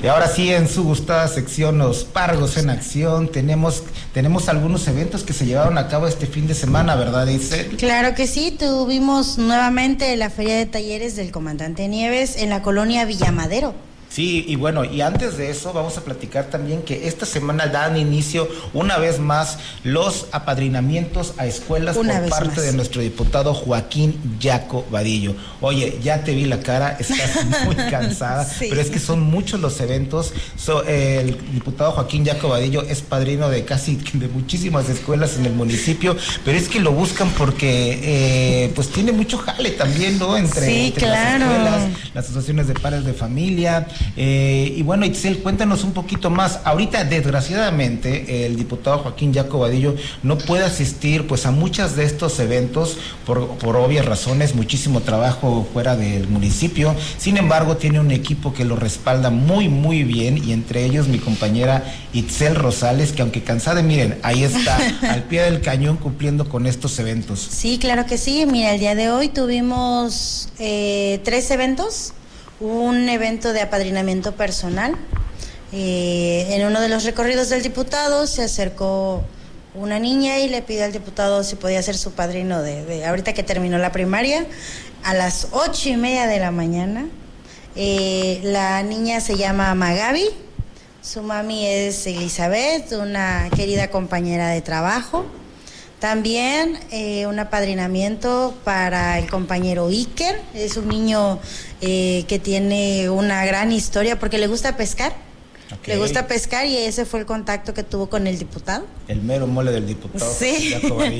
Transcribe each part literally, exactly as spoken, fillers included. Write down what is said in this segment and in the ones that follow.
Y ahora sí, en su gustada sección, Los Pargos en Acción, tenemos, tenemos algunos eventos que se llevaron a cabo este fin de semana, ¿verdad, Itzel? Claro que sí, tuvimos nuevamente la Feria de Talleres del Comandante Nieves en la colonia Villamadero. Sí, y bueno, y antes de eso vamos a platicar también que esta semana dan inicio una vez más los apadrinamientos a escuelas una por parte más. de nuestro diputado Joaquín Yaco Vadillo. Oye, ya te vi la cara, estás muy cansada, sí. pero es que son muchos los eventos. So, eh, el diputado Joaquín Yaco Vadillo es padrino de casi de muchísimas escuelas en el municipio, pero es que lo buscan porque eh, pues tiene mucho jale también, ¿no? Entre, sí, entre claro. las escuelas, las asociaciones de padres de familia. Eh, y bueno, Itzel, cuéntanos un poquito más. Ahorita, desgraciadamente, el diputado Joaquín Yaco Vadillo no puede asistir pues a muchos de estos eventos por, por obvias razones, muchísimo trabajo fuera del municipio. Sin embargo, tiene un equipo que lo respalda muy, muy bien, y entre ellos mi compañera Itzel Rosales, que aunque cansada, miren, ahí está, al pie del cañón cumpliendo con estos eventos. Sí, claro que sí. Mira, el día de hoy tuvimos eh, tres eventos. Un evento de apadrinamiento personal. Eh, en uno de los recorridos del diputado se acercó una niña y le pidió al diputado si podía ser su padrino de, de ahorita que terminó la primaria, a las ocho y media de la mañana. Eh, la niña se llama Magabi, su mami es Elizabeth, una querida compañera de trabajo. También eh, un apadrinamiento para el compañero Iker, es un niño eh, que tiene una gran historia porque le gusta pescar, okay. le gusta pescar y ese fue el contacto que tuvo con el diputado. El mero mole del diputado. Sí.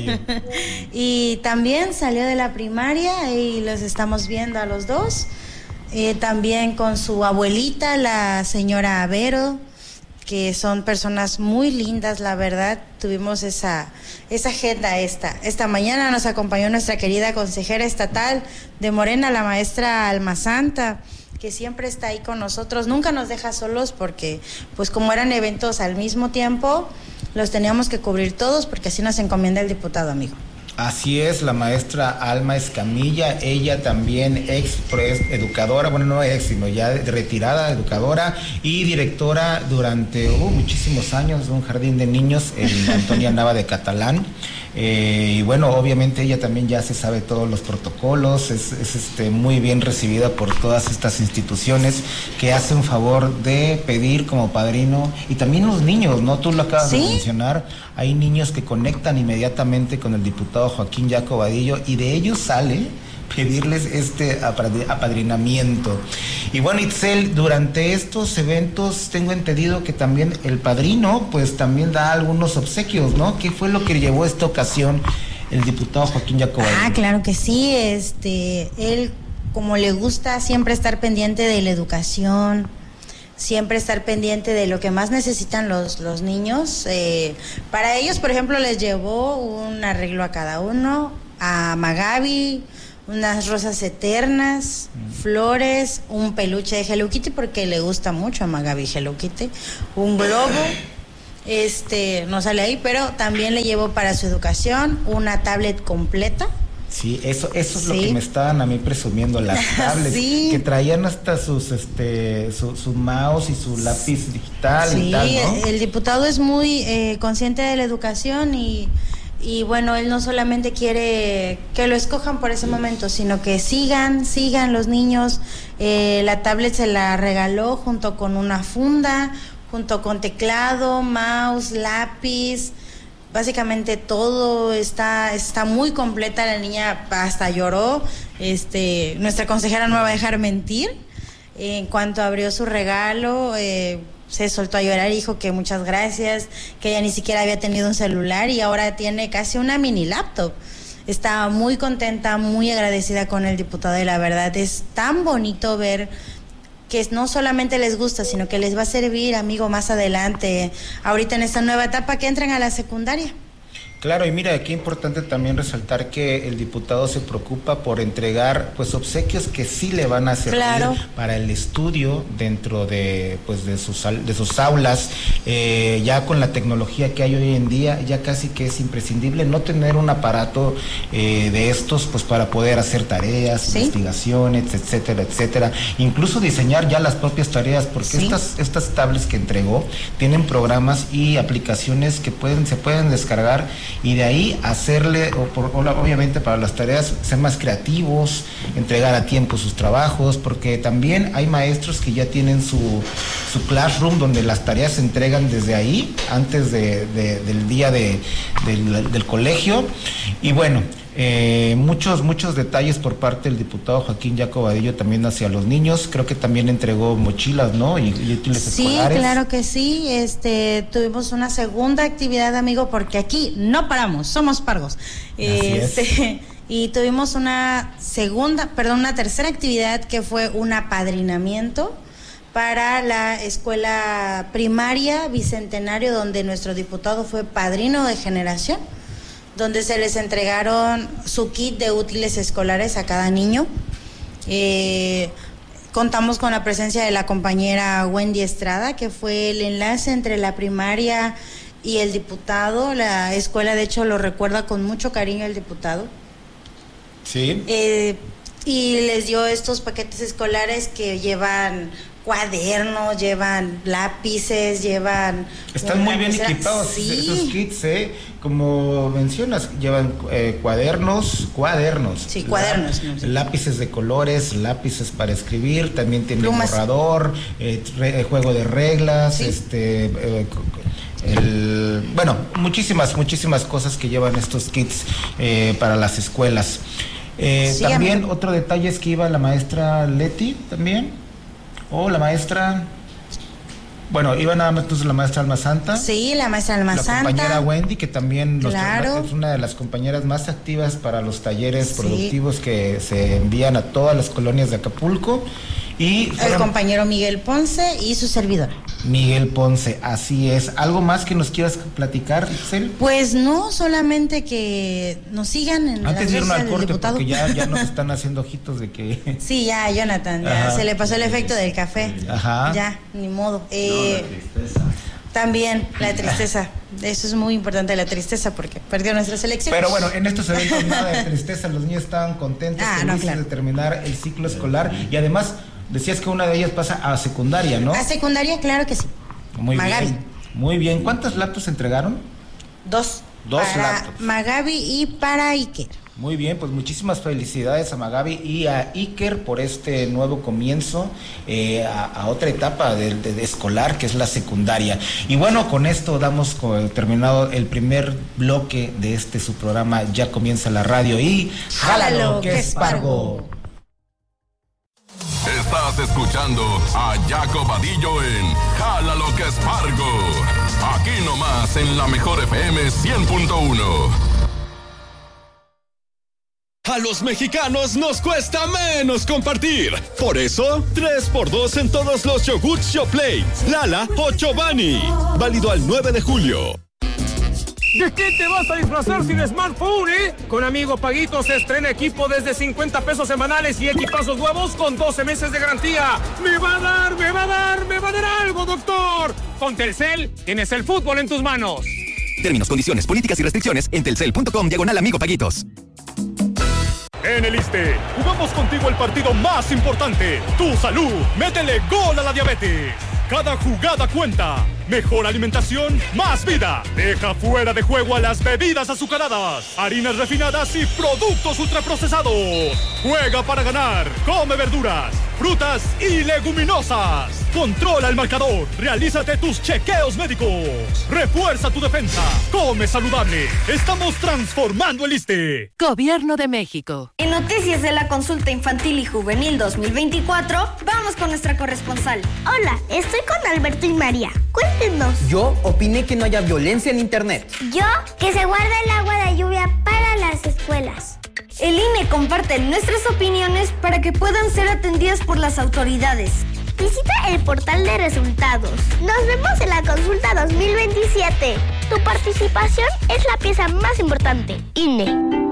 Y también salió de la primaria y los estamos viendo a los dos, eh, también con su abuelita, la señora Avero, que son personas muy lindas, la verdad. Tuvimos esa esa agenda esta esta mañana. Nos acompañó nuestra querida consejera estatal de Morena, la maestra Almazanta, que siempre está ahí con nosotros, nunca nos deja solos porque pues como eran eventos al mismo tiempo, los teníamos que cubrir todos porque así nos encomienda el diputado, amigo. Así es, la maestra Alma Escamilla, ella también ex educadora, bueno, no ex, sino ya retirada educadora y directora durante uh, muchísimos años de un jardín de niños en Antonia Nava de Catalán. Eh, y bueno, obviamente ella también ya se sabe todos los protocolos, es, es este, muy bien recibida por todas estas instituciones que hacen favor de pedir como padrino, y también los niños, ¿no? Tú lo acabas ¿Sí? de mencionar, hay niños que conectan inmediatamente con el diputado Joaquín Yaco Vadillo y de ellos sale pedirles este apadrinamiento. Y bueno, Itzel, durante estos eventos tengo entendido que también el padrino pues también da algunos obsequios, ¿no? ¿Qué fue lo que llevó esta ocasión el diputado Joaquín Yaco Vadillo? Ah, claro que sí, este, él como le gusta siempre estar pendiente de la educación, siempre estar pendiente de lo que más necesitan los, los niños. Eh, para ellos, por ejemplo, les llevó un arreglo a cada uno, a Magabi, unas rosas eternas, mm. flores, un peluche de Hello Kitty porque le gusta mucho a Magabi Hello Kitty, un globo, este, no sale ahí, pero también le llevó para su educación una tablet completa. Sí, eso, eso es sí. lo que me estaban a mí presumiendo, las tablets, sí. que traían hasta sus, este, su, su mouse y su lápiz digital sí, y tal, ¿no? El diputado es muy eh, consciente de la educación y, y bueno, él no solamente quiere que lo escojan por ese momento, sino que sigan, sigan los niños. Eh, la tablet se la regaló junto con una funda, junto con teclado, mouse, lápiz. Básicamente todo está está muy completa, la niña hasta lloró, este nuestra consejera no me va a dejar mentir, en cuanto abrió su regalo eh, se soltó a llorar y dijo que muchas gracias, que ella ni siquiera había tenido un celular y ahora tiene casi una mini laptop. Estaba muy contenta, muy agradecida con el diputado y la verdad es tan bonito ver que no solamente les gusta, sino que les va a servir, amigo, más adelante, ahorita en esta nueva etapa que entran a la secundaria. Claro, y mira, aquí es importante también resaltar que el diputado se preocupa por entregar pues obsequios que sí le van a servir claro. para el estudio dentro de pues de sus de sus aulas. Eh, ya con la tecnología que hay hoy en día, ya casi que es imprescindible no tener un aparato eh, de estos pues para poder hacer tareas, ¿sí? investigaciones, etcétera, etcétera. Incluso diseñar ya las propias tareas, porque ¿sí? estas estas tablets que entregó tienen programas y aplicaciones que pueden se pueden descargar y de ahí hacerle, o por, o obviamente para las tareas, ser más creativos, entregar a tiempo sus trabajos, porque también hay maestros que ya tienen su, su classroom donde las tareas se entregan desde ahí, antes de, de, del día de, del, del colegio, y bueno, Eh, muchos, muchos detalles por parte del diputado Joaquín Yaco Vadillo también hacia los niños. Creo que también entregó mochilas, ¿no? Y, y útiles sí, escolares. Sí, claro que sí. Este, tuvimos una segunda actividad, amigo, porque aquí no paramos, somos pargos. Este, es. Y tuvimos una segunda, perdón, una tercera actividad que fue un apadrinamiento para la escuela primaria Bicentenario, donde nuestro diputado fue padrino de generación, donde se les entregaron su kit de útiles escolares a cada niño. Eh, contamos con la presencia de la compañera Wendy Estrada, que fue el enlace entre la primaria y el diputado. La escuela, de hecho, lo recuerda con mucho cariño el diputado. Sí. Eh, y les dio estos paquetes escolares que llevan cuadernos, llevan lápices, llevan... Están muy bien equipados sí. esos kits, ¿eh? Como mencionas, llevan eh, cuadernos, cuadernos. Sí, cuadernos. Lá, no, sí. Lápices de colores, lápices para escribir, también tiene borrador, eh, re, juego de reglas, sí. este... Eh, el, bueno, muchísimas, muchísimas cosas que llevan estos kits eh, para las escuelas. Eh, sí, también amigo. Otro detalle es que iba la maestra Leti también. O oh, la maestra, bueno, iba nada más entonces la maestra Alma Santa. Sí, la maestra Alma Santa. La compañera Wendy, que también claro. los, es una de las compañeras más activas para los talleres sí. productivos que se envían a todas las colonias de Acapulco. Y el compañero Miguel Ponce y su servidora. Miguel Ponce, así es. ¿Algo más que nos quieras platicar, Itzel? Pues no, solamente que nos sigan en Antes de irnos al corte, diputado. Porque ya, ya nos están haciendo ojitos de que... Sí, ya, Jonathan, ya Ajá. se le pasó el efecto del café. Ajá. Ya, ni modo. Eh, no, la tristeza. También, la tristeza. Eso es muy importante, la tristeza, porque perdió nuestra selección. Pero bueno, en estos eventos nada de tristeza, los niños estaban contentos, ah, felices no, claro. de terminar el ciclo escolar, y además... Decías que una de ellas pasa a secundaria, ¿no? A secundaria, claro que sí. Muy Magabi. bien. Muy bien. ¿Cuántos laptops entregaron? Dos. Dos para laptops. Magabi y para Iker. Muy bien, pues muchísimas felicidades a Magabi y a Iker por este nuevo comienzo eh, a, a otra etapa de, de, de escolar, que es la secundaria. Y bueno, con esto damos con, terminado el primer bloque de este su programa. Ya comienza la radio y ¡jálalo, ¡jálalo que es Pargo! Estás escuchando a Yaco Vadillo en Jálalo que es Pargo. Aquí nomás en la mejor F M cien punto uno. A los mexicanos nos cuesta menos compartir. Por eso, tres por dos en todos los yogurts Yoplait, Lala o Chobani. Válido al nueve de julio. ¿De qué te vas a disfrazar sin smartphone, eh? Con Amigo Paguito se estrena equipo desde cincuenta pesos semanales y equipazos nuevos con doce meses de garantía. ¡Me va a dar, me va a dar, me va a dar algo, doctor! Con Telcel tienes el fútbol en tus manos. Términos, condiciones, políticas y restricciones en telcel punto com diagonal Amigo Paguitos. En el ISSSTE, jugamos contigo el partido más importante, tu salud. Métele gol a la diabetes. Cada jugada cuenta. Mejor alimentación, más vida. Deja fuera de juego a las bebidas azucaradas, harinas refinadas y productos ultraprocesados. Juega para ganar. Come verduras, frutas y leguminosas. Controla el marcador. Realízate tus chequeos médicos. Refuerza tu defensa. Come saludable. Estamos transformando el ISSSTE. Gobierno de México. En noticias de la consulta infantil y juvenil dos mil veinticuatro, vamos con nuestra corresponsal. Hola, estoy con Alberto y María. Cuéntenos. Yo opiné que no haya violencia en internet. Yo, que se guarde el agua de lluvia para las escuelas. El I N E comparte nuestras opiniones para que puedan ser atendidas por las autoridades. Visita el portal de resultados. Nos vemos en la consulta dos mil veintisiete. Tu participación es la pieza más importante. I N E.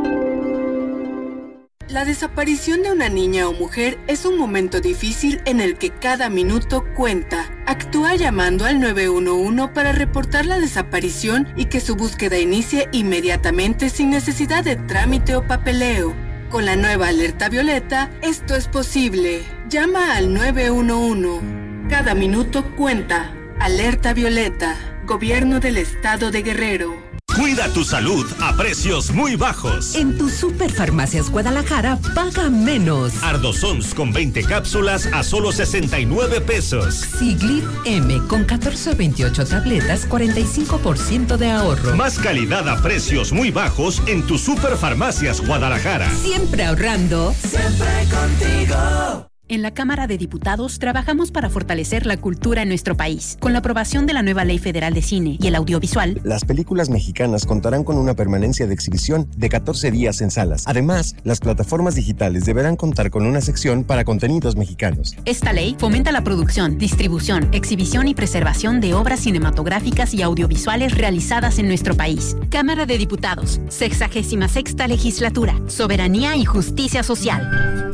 La desaparición de una niña o mujer es un momento difícil en el que cada minuto cuenta. Actúa llamando al nueve uno uno para reportar la desaparición y que su búsqueda inicie inmediatamente sin necesidad de trámite o papeleo. Con la nueva alerta violeta, esto es posible. Llama al nueve uno uno. Cada minuto cuenta. Alerta violeta. Gobierno del Estado de Guerrero. Cuida tu salud a precios muy bajos. En tu Superfarmacias Guadalajara, paga menos. Ardosons con veinte cápsulas a solo sesenta y nueve pesos. Siglif M con catorce o veintiocho tabletas, cuarenta y cinco por ciento de ahorro. Más calidad a precios muy bajos en tu Superfarmacias Guadalajara. Siempre ahorrando. Siempre contigo. En la Cámara de Diputados trabajamos para fortalecer la cultura en nuestro país. Con la aprobación de la nueva Ley Federal de Cine y el Audiovisual, las películas mexicanas contarán con una permanencia de exhibición de catorce días en salas. Además, las plataformas digitales deberán contar con una sección para contenidos mexicanos. Esta ley fomenta la producción, distribución, exhibición y preservación de obras cinematográficas y audiovisuales realizadas en nuestro país. Cámara de Diputados, sexagésima sexta legislatura, soberanía y justicia social.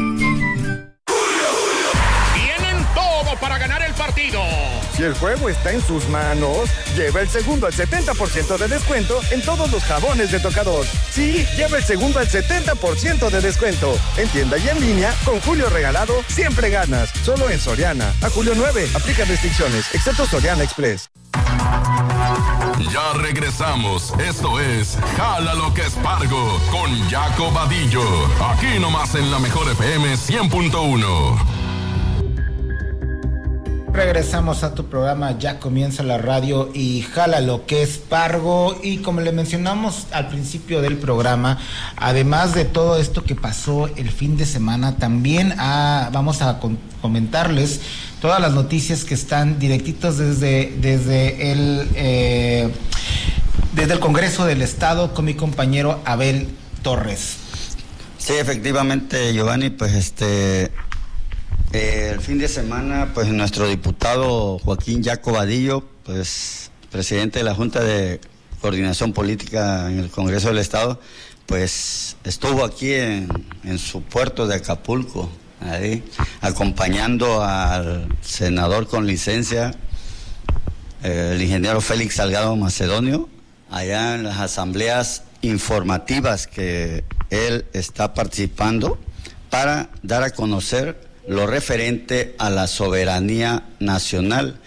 Para ganar el partido. Si el juego está en sus manos, lleva el segundo al setenta por ciento de descuento en todos los jabones de tocador. Sí, lleva el segundo al setenta por ciento de descuento. En tienda y en línea, con Julio Regalado, siempre ganas. Solo en Soriana. A julio nueve, aplica restricciones, excepto Soriana Express. Ya regresamos. Esto es Jala lo que Espargo con Jaco Vadillo. Aquí nomás en la mejor F M cien punto uno. Regresamos a tu programa, ya comienza la radio y Jala lo que Espargo. Y como le mencionamos al principio del programa, además de todo esto que pasó el fin de semana, también ah, vamos a con- comentarles todas las noticias que están directitos desde, desde el eh, desde el Congreso del Estado con mi compañero Abel Torres. Sí, efectivamente, Giovanni, pues este eh, el fin de semana, pues nuestro diputado Joaquín Jaco Vadillo, pues presidente de la Junta de Coordinación Política en el Congreso del Estado, pues estuvo aquí en, en su puerto de Acapulco, ahí, acompañando al senador con licencia, eh, el ingeniero Félix Salgado Macedonio, allá en las asambleas informativas que él está participando para dar a conocer lo referente a la soberanía nacional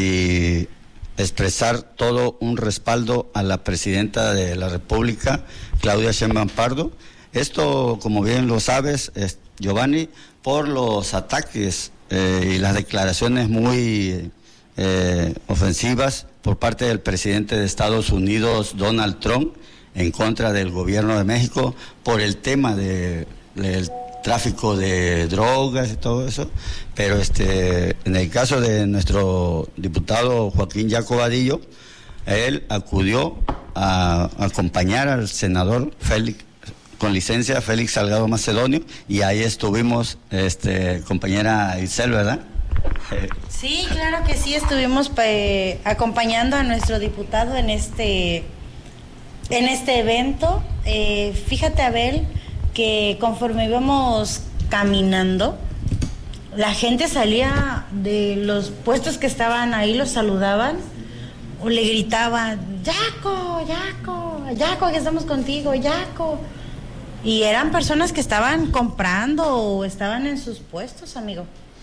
y expresar todo un respaldo a la presidenta de la República, Claudia Sheinbaum Pardo. Esto, como bien lo sabes, es, Giovanni, por los ataques eh, y las declaraciones muy eh, ofensivas por parte del presidente de Estados Unidos, Donald Trump, en contra del gobierno de México por el tema de, del tráfico de drogas y todo eso, pero este en el caso de nuestro diputado Joaquín Jaco Vadillo, él acudió a, a acompañar al senador Félix, con licencia Félix Salgado Macedonio, y ahí estuvimos, este compañera Isel, ¿verdad? Sí, claro que sí, estuvimos eh, acompañando a nuestro diputado en este en este evento. Eh, fíjate, Abel, que conforme íbamos caminando, la gente salía de los puestos que estaban ahí, los saludaban o le gritaban, Jaco, Jaco, Jaco, aquí estamos contigo, Jaco. Y eran personas que estaban comprando o estaban en sus puestos, amigo.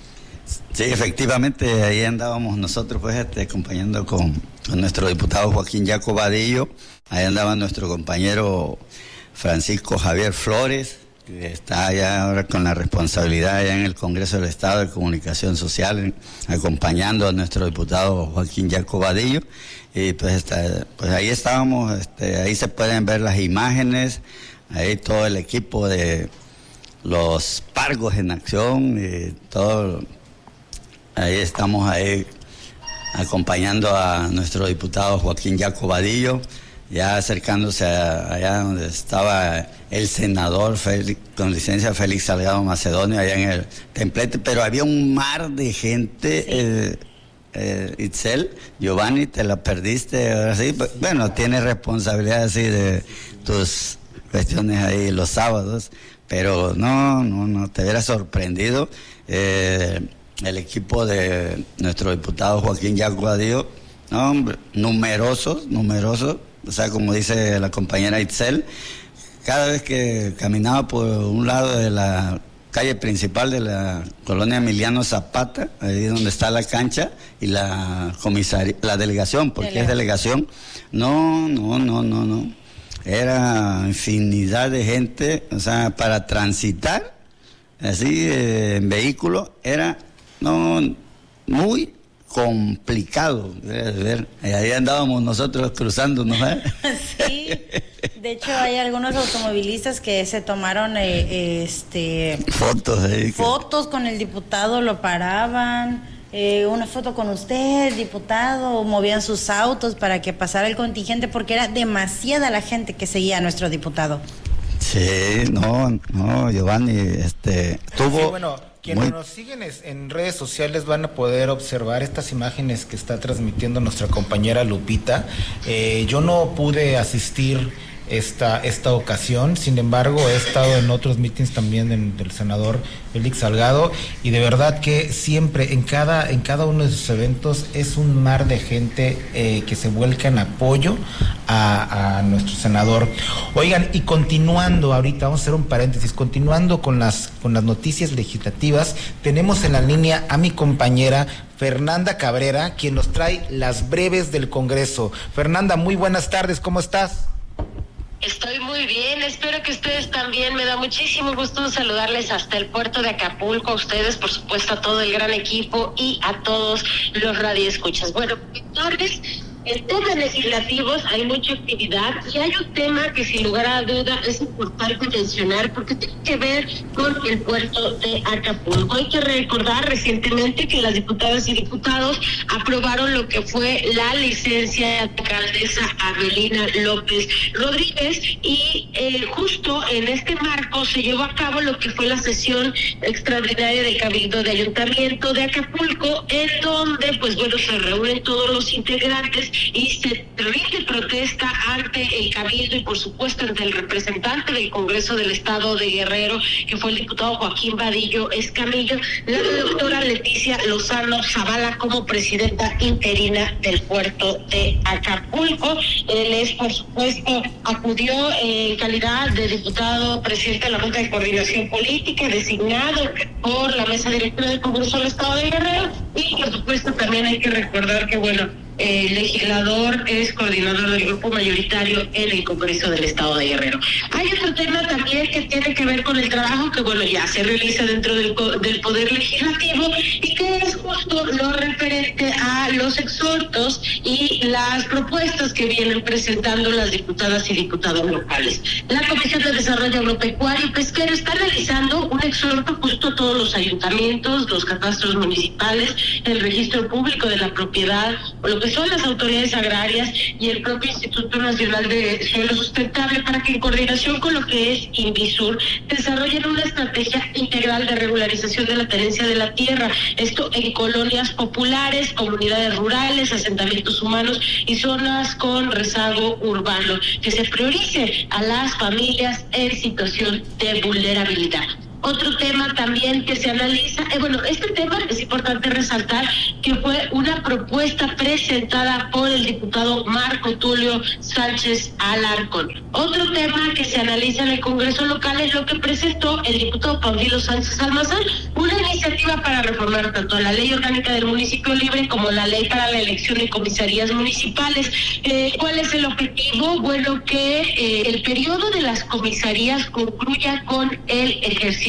Sí, efectivamente, ahí andábamos nosotros, pues, este, acompañando con, con nuestro diputado Joaquín Jaco Vadillo. Ahí andaba nuestro compañero Francisco Javier Flores, que está allá ahora con la responsabilidad allá en el Congreso del Estado de Comunicación Social, acompañando a nuestro diputado Joaquín Jaco Vadillo. Y pues, está, pues ahí estábamos, este, ahí se pueden ver las imágenes, ahí todo el equipo de los Pargos en acción y todo. Ahí estamos ahí acompañando a nuestro diputado Joaquín Jaco Vadillo ya acercándose a, allá donde estaba el senador Félix, con licencia Félix Salgado Macedonio, allá en el templete, pero había un mar de gente. Sí. eh, eh, Itzel, Giovanni, te la perdiste, ahora sí, bueno, tienes responsabilidad así de tus cuestiones ahí los sábados, pero no, no, no, te hubiera sorprendido. Eh, el equipo de nuestro diputado Joaquín Yaco Badillo, no, hombre, numerosos, numerosos, o sea, como dice la compañera Itzel, cada vez que caminaba por un lado de la calle principal de la colonia Emiliano Zapata, ahí donde está la cancha y la comisaría, la delegación, porque Dele. es delegación, no, no, no, no, no, era infinidad de gente, o sea, para transitar, así, eh, en vehículo, era, no, muy complicado de ver. Ahí andábamos nosotros cruzándonos, ¿eh? Sí, de hecho hay algunos automovilistas que se tomaron eh, este fotos ahí, fotos con el diputado, lo paraban, eh, una foto con usted, diputado, movían sus autos para que pasara el contingente porque era demasiada la gente que seguía a nuestro diputado. Sí, no, no, Giovanni, este, tuvo... Sí, bueno. Quienes nos siguen en redes sociales van a poder observar estas imágenes que está transmitiendo nuestra compañera Lupita. Eh, yo no pude asistir esta esta ocasión, sin embargo he estado en otros mítines también en, del senador Félix Salgado, y de verdad que siempre en cada en cada uno de sus eventos es un mar de gente eh, que se vuelca en apoyo a, a nuestro senador. Oigan, y continuando ahorita, vamos a hacer un paréntesis, continuando con las con las noticias legislativas, tenemos en la línea a mi compañera Fernanda Cabrera, quien nos trae las breves del Congreso. Fernanda, muy buenas tardes, ¿cómo estás? Estoy muy bien, espero que ustedes también. Me da muchísimo gusto saludarles hasta el puerto de Acapulco, a ustedes, por supuesto, a todo el gran equipo y a todos los radioescuchas. Bueno, tardes. En temas legislativos hay mucha actividad y hay un tema que sin lugar a duda es importante mencionar porque tiene que ver con el puerto de Acapulco. Hay que recordar recientemente que las diputadas y diputados aprobaron lo que fue la licencia de alcaldesa Abelina López Rodríguez y eh, justo en este marco se llevó a cabo lo que fue la sesión extraordinaria del Cabildo de Ayuntamiento de Acapulco, en donde pues bueno se reúnen todos los integrantes y se rinde protesta ante el Cabildo y por supuesto ante el representante del Congreso del Estado de Guerrero, que fue el diputado Joaquín Badillo Escamillo, la doctora Leticia Lozano Zavala como presidenta interina del puerto de Acapulco. Él es, por supuesto, acudió en calidad de diputado presidente de la Junta de Coordinación Política, designado por la mesa directiva del Congreso del Estado de Guerrero, y por supuesto también hay que recordar que, bueno, el legislador es coordinador del grupo mayoritario en el Congreso del Estado de Guerrero. Hay otro tema también que tiene que ver con el trabajo que, bueno, ya se realiza dentro del, del Poder Legislativo y que es justo lo referente a los exhortos y las propuestas que vienen presentando las diputadas y diputados locales. La Comisión de Desarrollo Agropecuario y Pesquero está realizando un exhorto justo a todos los ayuntamientos, los catastros municipales, el registro público de la propiedad, lo que son las autoridades agrarias y el propio Instituto Nacional de Suelo Sustentable para que en coordinación con lo que es Invisur desarrollen una estrategia integral de regularización de la tenencia de la tierra, esto en colonias populares, comunidades rurales, asentamientos humanos y zonas con rezago urbano, que se priorice a las familias en situación de vulnerabilidad. Otro tema también que se analiza, eh, bueno, este tema es importante resaltar que fue una propuesta presentada por el diputado Marco Tulio Sánchez Alarcón. Otro tema que se analiza en el Congreso local es lo que presentó el diputado Paulino Sánchez Almazán, una iniciativa para reformar tanto la ley orgánica del municipio libre como la ley para la elección de comisarías municipales. Eh, ¿Cuál es el objetivo? Bueno, que eh, el periodo de las comisarías concluya con el ejercicio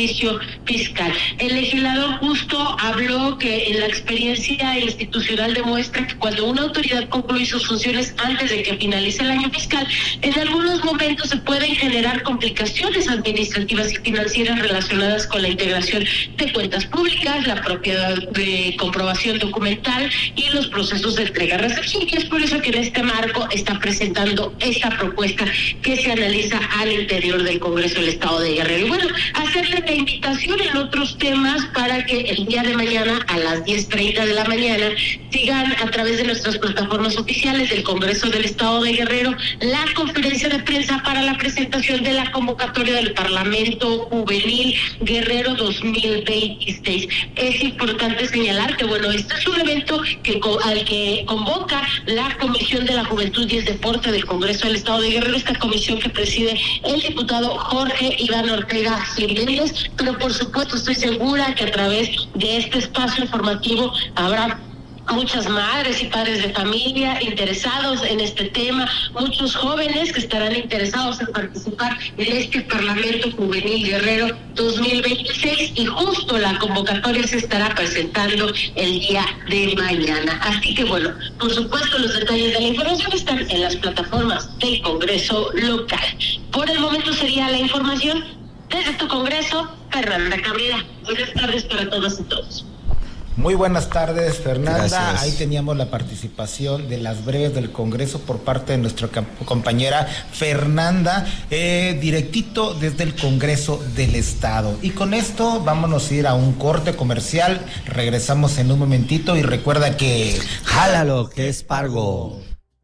ejercicio fiscal. El legislador justo habló que en la experiencia institucional demuestra que cuando una autoridad concluye sus funciones antes de que finalice el año fiscal, en algunos momentos se pueden generar complicaciones administrativas y financieras relacionadas con la integración de cuentas públicas, la propiedad de comprobación documental y los procesos de entrega-recepción. Y es por eso que en este marco está presentando esta propuesta que se analiza al interior del Congreso del Estado de Guerrero. Y bueno, hacerle la invitación en otros temas para que el día de mañana a las diez treinta de la mañana sigan a través de nuestras plataformas oficiales del Congreso del Estado de Guerrero la conferencia de prensa para la presentación de la convocatoria del Parlamento Juvenil Guerrero dos mil veintiséis. Es importante señalar que, bueno, este es un evento que al que convoca la Comisión de la Juventud y el Deporte del Congreso del Estado de Guerrero, esta comisión que preside el diputado Jorge Iván Ortega Jiménez, pero por supuesto estoy segura que a través de este espacio informativo habrá muchas madres y padres de familia interesados en este tema, muchos jóvenes que estarán interesados en participar en este Parlamento Juvenil Guerrero dos mil veintiséis, y justo la convocatoria se estará presentando el día de mañana. Así que bueno, por supuesto los detalles de la información están en las plataformas del Congreso local. Por el momento sería la información desde tu Congreso, Fernanda Cabrera. Buenas tardes para todas y todos. Muy buenas tardes, Fernanda. Gracias. Ahí teníamos la participación de las breves del Congreso por parte de nuestra compañera Fernanda, eh, directito desde el Congreso del Estado. Y con esto vámonos a ir a un corte comercial. Regresamos en un momentito y recuerda que jálalo que es Pargo.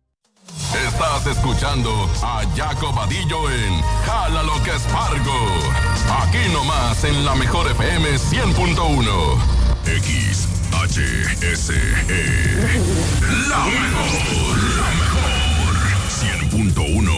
Estás escuchando a Jaco Vadillo en Jálalo que es Pargo. Aquí nomás en la mejor F M cien punto uno. X H S E. La mejor, la mejor. cien punto uno.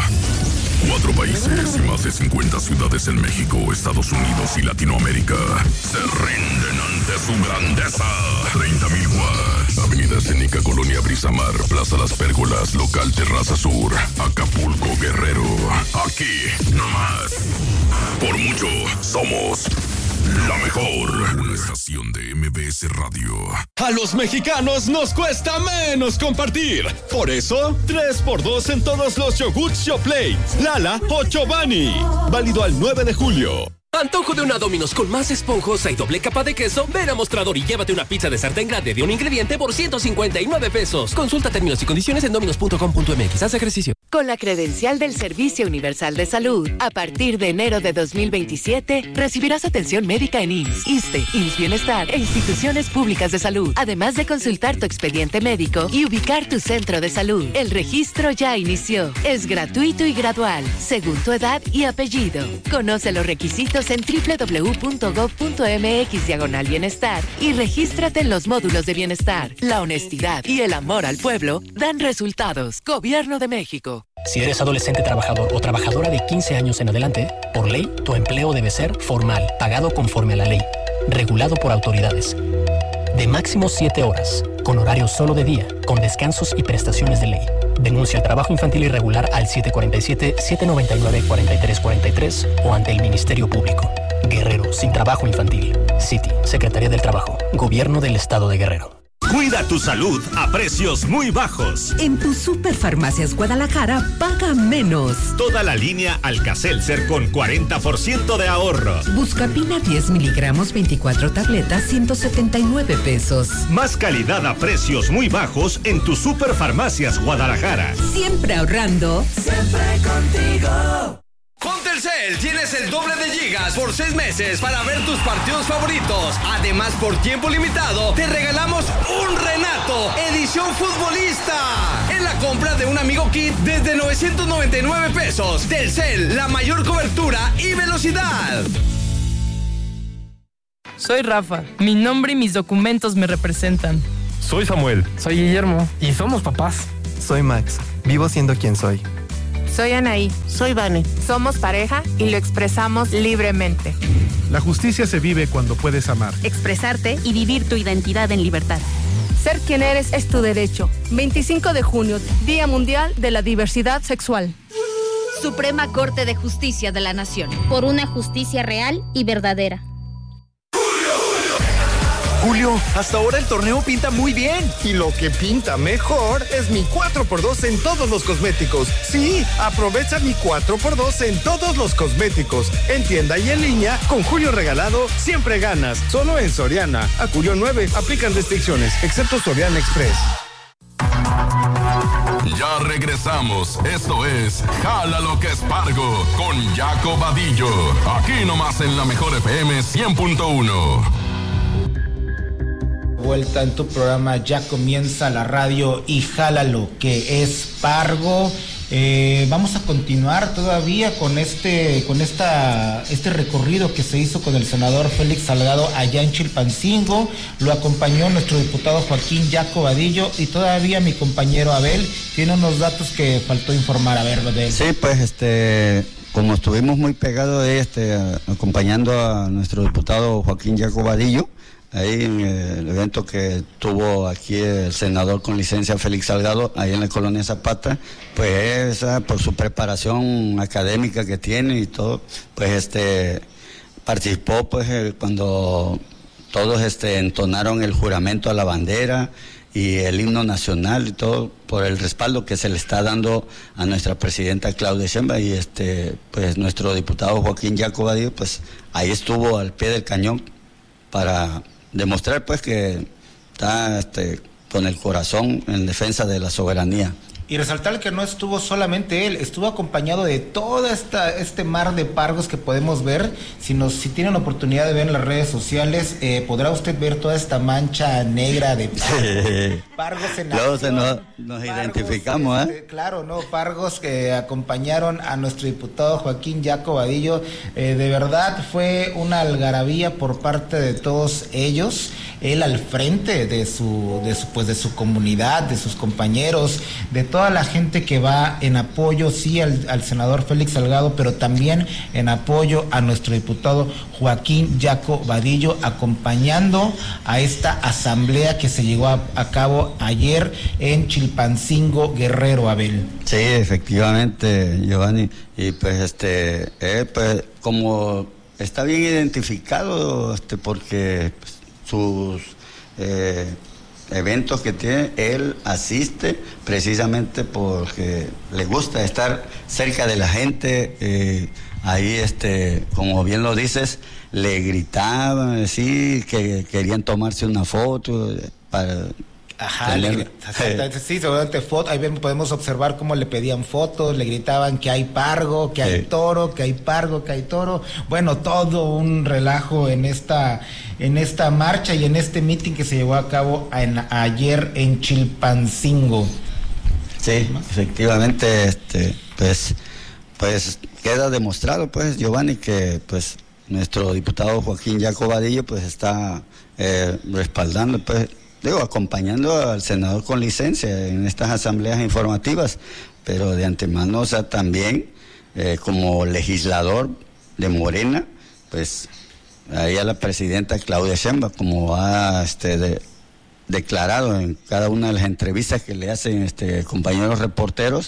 Cuatro países y más de cincuenta ciudades en México, Estados Unidos y Latinoamérica se rinden ante su grandeza. treinta mil watts. Avenida Escénica, Colonia Brisamar, Plaza Las Pérgolas, Local Terraza Sur, Acapulco, Guerrero. Aquí, nomás. Por mucho, somos la mejor. Una estación de M B S Radio. A los mexicanos nos cuesta menos compartir. Por eso, tres por dos en todos los yogurts Yoplait, Lala o Chobani. Válido al nueve de julio. Antojo de una Domino's con más esponjosa y doble capa de queso. Ven a Mostrador y llévate una pizza de sartén grande de un ingrediente por ciento cincuenta y nueve pesos. Consulta términos y condiciones en dominos punto com punto m x. Haz ejercicio. Con la credencial del Servicio Universal de Salud, a partir de enero de dos mil veintisiete, recibirás atención médica en I M S S, ISSSTE, I M S S Bienestar e instituciones públicas de salud, además de consultar tu expediente médico y ubicar tu centro de salud. El registro ya inició. Es gratuito y gradual, según tu edad y apellido. Conoce los requisitos en doble u doble u doble u punto gob punto m x diagonal bienestar y regístrate en los módulos de bienestar. La honestidad y el amor al pueblo dan resultados. Gobierno de México. Si eres adolescente trabajador o trabajadora de quince años en adelante, por ley, tu empleo debe ser formal, pagado conforme a la ley, regulado por autoridades, de máximo siete horas, con horario solo de día, con descansos y prestaciones de ley. Denuncia el trabajo infantil irregular al siete cuatro siete, siete nueve nueve, cuatro tres cuatro tres o ante el Ministerio Público. Guerrero sin trabajo infantil. City, Secretaría del Trabajo, Gobierno del Estado de Guerrero. Cuida tu salud a precios muy bajos. En tu Superfarmacias Guadalajara, paga menos. Toda la línea Alka-Seltzer con cuarenta por ciento de ahorro. Buscapina diez miligramos, veinticuatro tabletas, ciento setenta y nueve pesos. Más calidad a precios muy bajos en tu Superfarmacias Guadalajara. Siempre ahorrando. Siempre contigo. Con Telcel tienes el doble de gigas por seis meses para ver tus partidos favoritos. Además, por tiempo limitado, te regalamos un Renato, edición futbolista, en la compra de un Amigo Kit desde novecientos noventa y nueve pesos. Telcel, la mayor cobertura y velocidad. Soy Rafa. Mi nombre y mis documentos me representan. Soy Samuel. Soy Guillermo. Y somos papás. Soy Max. Vivo siendo quien soy. Soy Anaí. Soy Vane. Somos pareja y lo expresamos libremente. La justicia se vive cuando puedes amar, expresarte y vivir tu identidad en libertad. Ser quien eres es tu derecho. veinticinco de junio, Día Mundial de la Diversidad Sexual. Suprema Corte de Justicia de la Nación. Por una justicia real y verdadera. Julio, hasta ahora el torneo pinta muy bien. Y lo que pinta mejor es mi cuatro por dos en todos los cosméticos. Sí, aprovecha mi cuatro por dos en todos los cosméticos. En tienda y en línea, con Julio regalado, siempre ganas. Solo en Soriana. A Julio nueve, aplican restricciones, excepto Soriana Express. Ya regresamos. Esto es Jala lo que Espargo con Jaco Vadillo. Aquí nomás en la mejor F M cien punto uno. Vuelta en tu programa, ya comienza la radio y jala lo que es Pargo. Eh, vamos a continuar todavía con este con esta este recorrido que se hizo con el senador Félix Salgado allá en Chilpancingo. Lo acompañó nuestro diputado Joaquín Jaco Vadillo y todavía mi compañero Abel tiene unos datos que faltó informar. A ver, Abel. Sí, pues este como estuvimos muy pegados este acompañando a nuestro diputado Joaquín Jaco Vadillo ahí en el evento que tuvo aquí el senador con licencia Félix Salgado, ahí en la colonia Zapata, pues esa, por su preparación académica que tiene y todo, pues este participó pues cuando todos este entonaron el juramento a la bandera y el himno nacional y todo, por el respaldo que se le está dando a nuestra presidenta Claudia Sheinbaum, y este pues nuestro diputado Joaquín Jaco Vadillo, pues ahí estuvo al pie del cañón para demostrar pues que está este, con el corazón en defensa de la soberanía. Y resaltar que no estuvo solamente él, estuvo acompañado de toda esta este mar de pargos que podemos ver. Si nos si tienen oportunidad de ver en las redes sociales, eh, podrá usted ver toda esta mancha negra de pargos, pargos en Luego acción, nos, nos pargos, identificamos, este, ¿eh? Claro, no, pargos que acompañaron a nuestro diputado Joaquín Jaco Vadillo. Eh, de verdad fue una algarabía por parte de todos ellos. Él al frente de su, de su, pues de su comunidad, de sus compañeros, de toda la gente que va en apoyo, sí, al, al senador Félix Salgado, pero también en apoyo a nuestro diputado Joaquín Jaco Vadillo, acompañando a esta asamblea que se llevó a, a cabo ayer en Chilpancingo, Guerrero, Abel. Sí, efectivamente, Giovanni, y pues este, eh, pues como está bien identificado, este, porque pues, sus eh, eventos que tiene, él asiste precisamente porque le gusta estar cerca de la gente. Eh, ahí, este, como bien lo dices, le gritaban, sí, que querían tomarse una foto para... Ajá, tener... le, sí, seguramente foto, ahí podemos observar cómo le pedían fotos, le gritaban que hay pargo, que hay sí. toro, que hay pargo, que hay toro. Bueno, todo un relajo en esta en esta marcha y en este meeting que se llevó a cabo en, ayer en Chilpancingo. Sí, efectivamente, este, pues, pues queda demostrado, pues, Giovanni, que pues nuestro diputado Joaquín Jaco Vadillo pues está eh, respaldando, pues, digo, acompañando al senador con licencia en estas asambleas informativas, pero de antemano, o sea, también eh, como legislador de Morena, pues ahí a la presidenta Claudia Sheinbaum, como ha este, de, declarado en cada una de las entrevistas que le hacen este, compañeros reporteros,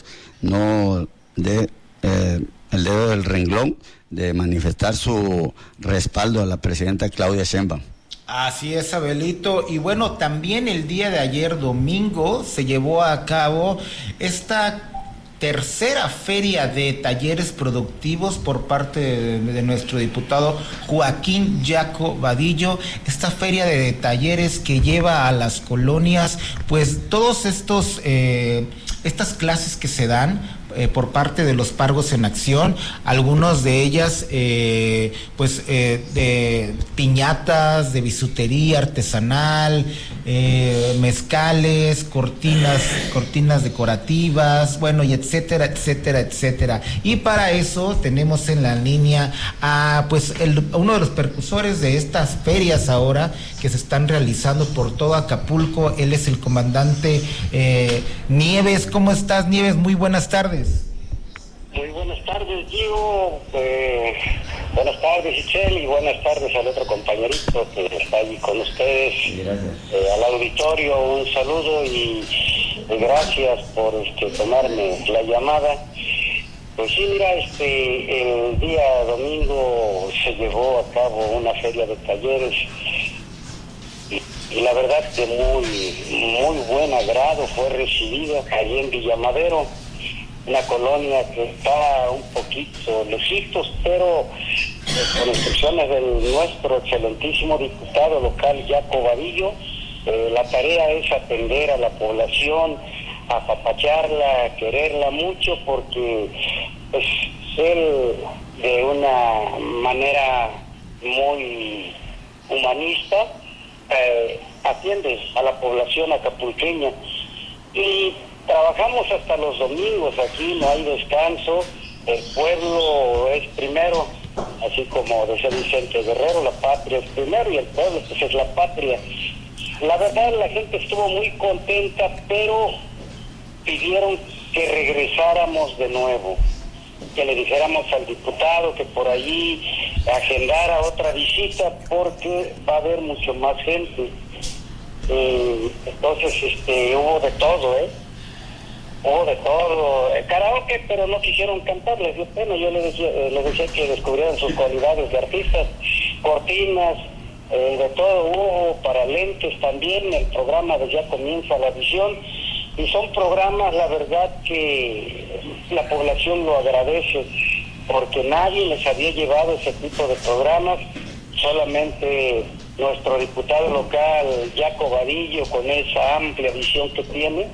no de eh, el dedo del renglón de manifestar su respaldo a la presidenta Claudia Sheinbaum. Así es, Abelito. Y bueno, también el día de ayer, domingo, se llevó a cabo esta tercera feria de talleres productivos por parte de, de nuestro diputado Joaquín Jaco Vadillo. Esta feria de talleres que lleva a las colonias, pues todos estos, eh, estas clases que se dan Eh, por parte de los pargos en acción, algunos de ellas eh, pues eh, de piñatas, de bisutería artesanal, eh, mezcales, cortinas, cortinas decorativas, bueno, y etcétera, etcétera, etcétera. Y para eso tenemos en la línea a pues el, uno de los precursores de estas ferias ahora que se están realizando por todo Acapulco. Él es el comandante eh, Nieves. ¿Cómo estás, Nieves? Muy buenas tardes. Muy buenas tardes, Diego. Eh, buenas tardes, Michelle, y buenas tardes al otro compañerito que está allí con ustedes. Gracias. Eh, al auditorio, un saludo y, y gracias por este, tomarme la llamada. Pues sí, mira, este, el día domingo se llevó a cabo una feria de talleres y, y la verdad que muy, muy buen agrado fue recibida allí en Villamadero, una colonia que está un poquito lejitos, pero eh, con instrucciones de nuestro excelentísimo diputado local, Jaco Vadillo, eh, la tarea es atender a la población, apapacharla, quererla mucho, porque pues él de una manera muy humanista eh, atiende a la población acapulqueña y trabajamos hasta los domingos, aquí no hay descanso, el pueblo es primero, así como decía Vicente Guerrero, la patria es primero y el pueblo pues es la patria. La verdad la gente estuvo muy contenta, pero pidieron que regresáramos de nuevo, que le dijéramos al diputado que por allí agendara otra visita porque va a haber mucho más gente. Eh, entonces este hubo de todo, ¿eh? Hubo de todo, eh, karaoke, pero no quisieron cantar, les dio pena. Yo les decía, eh, les decía que descubrieran sus cualidades de artistas, cortinas, eh, de todo hubo, para lentes también, el programa de Ya Comienza la Visión. Y son programas, la verdad, que la población lo agradece, porque nadie les había llevado ese tipo de programas, solamente nuestro diputado local, Jaco Vadillo, con esa amplia visión que tiene,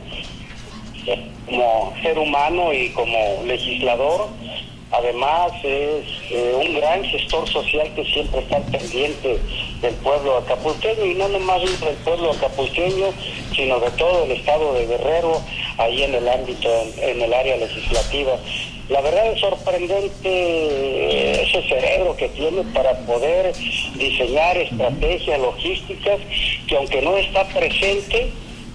como ser humano y como legislador. Además es eh, un gran gestor social que siempre está pendiente del pueblo acapulqueño, y no nomás del pueblo acapulqueño, sino de todo el estado de Guerrero, ahí en el ámbito, en, en el área legislativa. La verdad es sorprendente ese cerebro que tiene para poder diseñar estrategias logísticas que, aunque no está presente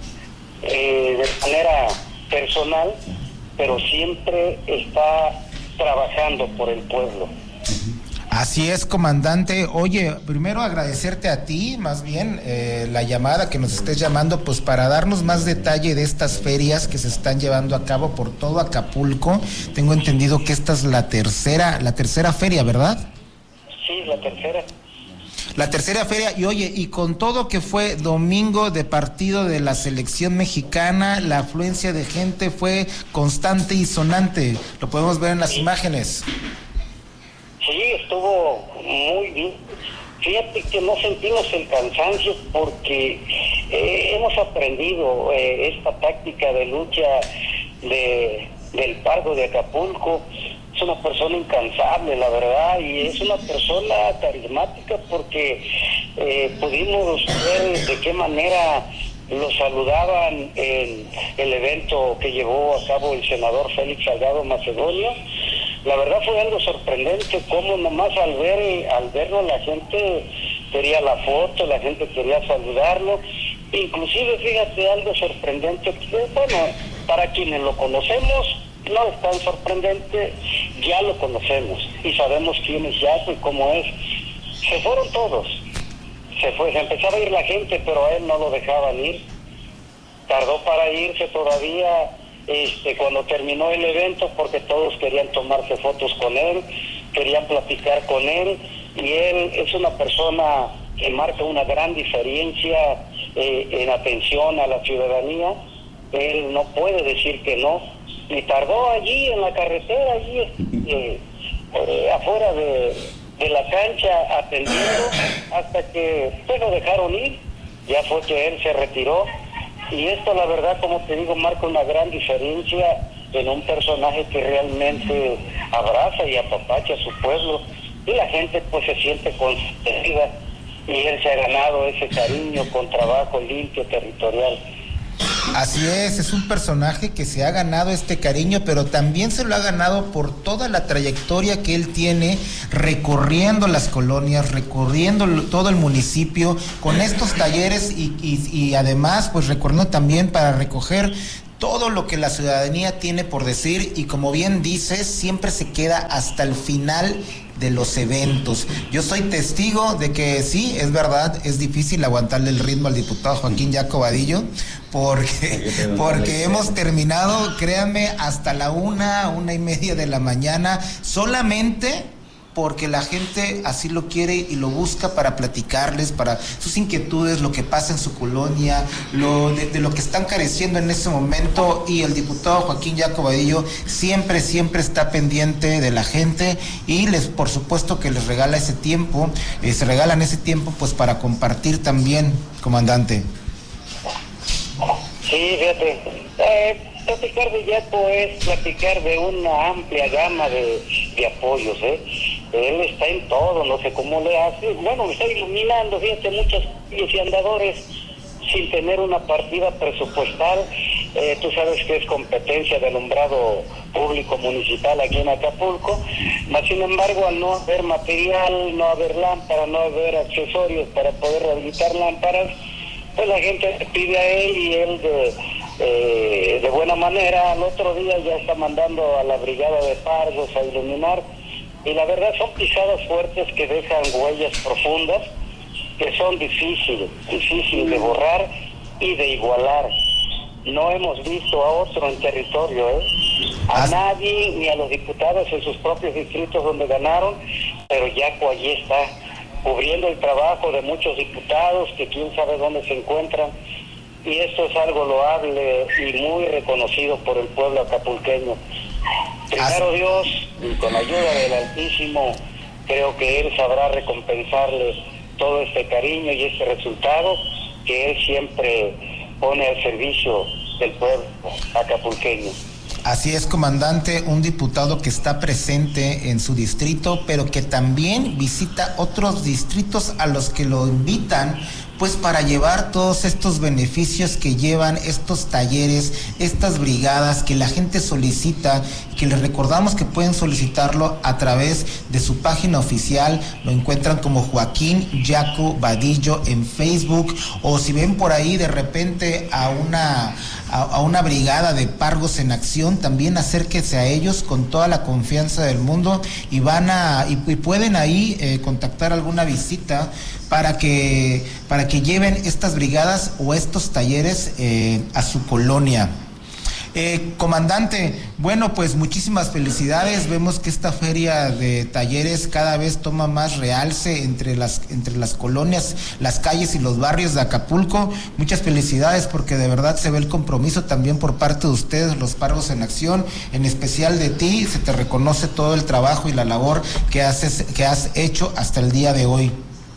eh, de manera personal, pero siempre está trabajando por el pueblo. Así es, comandante. Oye, primero agradecerte a ti, más bien, eh, la llamada, que nos estés llamando, pues para darnos más detalle de estas ferias que se están llevando a cabo por todo Acapulco. Tengo entendido que esta es la tercera, la tercera feria, ¿verdad? Sí, la tercera. La tercera feria, y oye, y con todo que fue domingo de partido de la selección mexicana, la afluencia de gente fue constante y sonante. Lo podemos ver en las sí. imágenes. Sí, estuvo muy bien. Fíjate que no sentimos el cansancio porque eh, hemos aprendido eh, esta táctica de lucha de, del Pargo de Acapulco. Es una persona incansable, la verdad, y es una persona carismática porque eh, pudimos ver de qué manera lo saludaban en el evento que llevó a cabo el senador Félix Salgado Macedonio. La verdad fue algo sorprendente, como nomás al ver al verlo la gente quería la foto, la gente quería saludarlo. Inclusive, fíjate, algo sorprendente, que, bueno, para quienes lo conocemos, no es tan sorprendente, ya lo conocemos y sabemos quién es Jaco y cómo es. Se fueron todos, se fue, se empezaba a ir la gente, pero a él no lo dejaban ir. Tardó para irse todavía este, cuando terminó el evento, porque todos querían tomarse fotos con él, querían platicar con él, y él es una persona que marca una gran diferencia eh, en atención a la ciudadanía. Él no puede decir que no. Y tardó allí en la carretera, allí eh, eh, afuera de, de la cancha, atendiendo, hasta que pues lo dejaron ir. Ya fue que él se retiró. Y esto, la verdad, como te digo, marca una gran diferencia en un personaje que realmente abraza y apapacha a su pueblo. Y la gente pues se siente consentida. Y él se ha ganado ese cariño con trabajo limpio, territorial. Así es, es un personaje que se ha ganado este cariño, pero también se lo ha ganado por toda la trayectoria que él tiene recorriendo las colonias, recorriendo todo el municipio con estos talleres y, y, y además pues recorriendo también para recoger todo lo que la ciudadanía tiene por decir y como bien dices, siempre se queda hasta el final de los eventos. Yo soy testigo de que sí, es verdad, es difícil aguantarle el ritmo al diputado Joaquín Jaco Vadillo, porque, porque hemos terminado, créanme, hasta la una, una y media de la mañana, solamente porque la gente así lo quiere y lo busca para platicarles, para sus inquietudes, lo que pasa en su colonia, lo de, de lo que están careciendo en ese momento, y el diputado Joaquín Jaco Vadillo siempre, siempre está pendiente de la gente y les, por supuesto que les regala ese tiempo, eh, se regalan ese tiempo pues para compartir también, comandante. Sí, fíjate, eh, platicar de Jaco es platicar de una amplia gama de, de apoyos, ¿eh? Él está en todo, no sé cómo le hace, bueno, me está iluminando, fíjate, muchas calles y andadores sin tener una partida presupuestal. Eh, tú sabes que es competencia de alumbrado público municipal aquí en Acapulco, mas sin embargo al no haber material, no haber lámparas, no haber accesorios para poder rehabilitar lámparas, pues la gente le pide a él y él de, eh, de buena manera al otro día ya está mandando a la brigada de pargos a iluminar, y la verdad son pisadas fuertes que dejan huellas profundas que son difíciles, difíciles de borrar y de igualar. No hemos visto a otro en territorio, ¿eh? A nadie, ni a los diputados en sus propios distritos donde ganaron, pero Jaco allí está, cubriendo el trabajo de muchos diputados que quién sabe dónde se encuentran, y esto es algo loable y muy reconocido por el pueblo acapulqueño. Primero Dios, y con ayuda del Altísimo, creo que Él sabrá recompensarle todo este cariño y este resultado que Él siempre pone al servicio del pueblo acapulqueño. Así es, comandante, un diputado que está presente en su distrito, pero que también visita otros distritos a los que lo invitan, pues para llevar todos estos beneficios que llevan estos talleres, estas brigadas que la gente solicita, que les recordamos que pueden solicitarlo a través de su página oficial, lo encuentran como Joaquín Jaco Vadillo en Facebook, o si ven por ahí de repente a una, a, a una brigada de Pargos en Acción, también acérquense a ellos con toda la confianza del mundo y van a, y, y pueden ahí eh, contactar alguna visita para que, para que lleven estas brigadas o estos talleres eh, a su colonia. Eh, comandante, bueno, pues muchísimas felicidades. Vemos que esta feria de talleres cada vez toma más realce entre las, entre las colonias, las calles y los barrios de Acapulco. Muchas felicidades, porque de verdad se ve el compromiso también por parte de ustedes, los Pargos en Acción, en especial de ti. Se te reconoce todo el trabajo y la labor que haces, que has hecho hasta el día de hoy.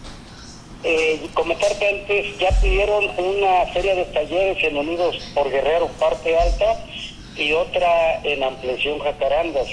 Eh, comentarte antes, ya pidieron una feria de talleres en Unidos por Guerrero, parte alta, y otra en Ampliación Jacarandas.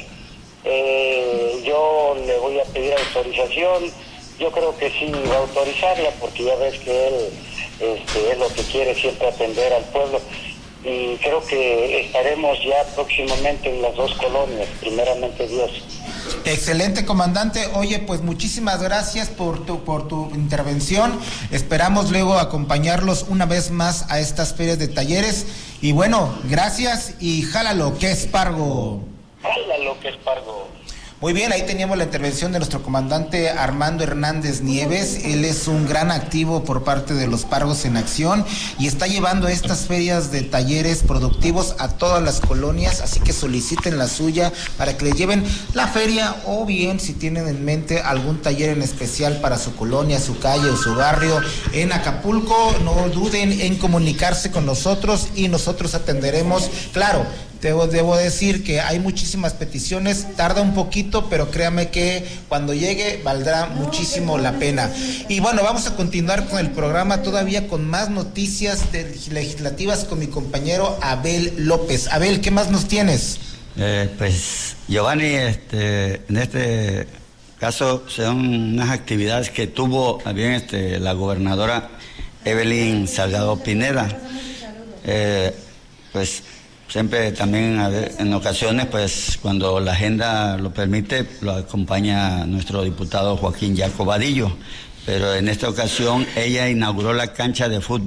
Eh, yo le voy a pedir autorización, yo creo que sí va a autorizarla, porque ya ves que él este, es lo que quiere, siempre atender al pueblo, y creo que estaremos ya próximamente en las dos colonias, primeramente Dios. Excelente, comandante. Oye, pues muchísimas gracias por tu por tu intervención. Esperamos luego acompañarlos una vez más a estas ferias de talleres. Y bueno, gracias y jálalo, que es Pargo. Jálalo, que es Pargo. Muy bien, ahí teníamos la intervención de nuestro comandante Armando Hernández Nieves. Él es un gran activo por parte de los Pargos en Acción y está llevando estas ferias de talleres productivos a todas las colonias, así que soliciten la suya para que le lleven la feria, o bien si tienen en mente algún taller en especial para su colonia, su calle o su barrio en Acapulco, no duden en comunicarse con nosotros y nosotros atenderemos. Claro, Debo, debo decir que hay muchísimas peticiones, tarda un poquito, pero créame que cuando llegue valdrá muchísimo la pena. Y bueno, vamos a continuar con el programa todavía con más noticias de legislativas con mi compañero Abel López. Abel, ¿qué más nos tienes? Eh, pues, Giovanni, este, en este caso son unas actividades que tuvo también este, la gobernadora Evelyn Salgado Pineda. Eh, pues... Siempre también en ocasiones, pues cuando la agenda lo permite, lo acompaña nuestro diputado Joaquín Jaco Vadillo. Pero en esta ocasión ella inauguró la cancha de fútbol